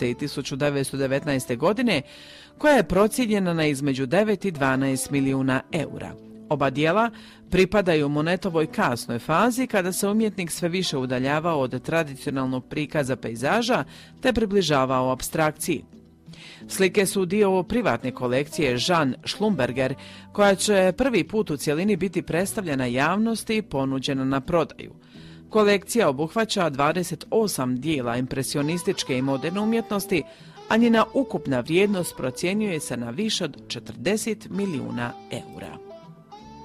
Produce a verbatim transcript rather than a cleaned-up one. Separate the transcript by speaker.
Speaker 1: osamnaeste. i tisuću devetsto devetnaeste. godine, koja je procijenjena na između devet i dvanaest milijuna eura. Oba dijela pripadaju Monetovoj kasnoj fazi kada se umjetnik sve više udaljavao od tradicionalnog prikaza pejzaža te približavao apstrakciji. Slike su dio privatne kolekcije Jean Schlumberger, koja će prvi put u cjelini biti predstavljena javnosti i ponuđena na prodaju. Kolekcija obuhvaća dvadeset osam dijela impresionističke i moderne umjetnosti, a njena ukupna vrijednost procjenjuje se na više od četrdeset milijuna eura.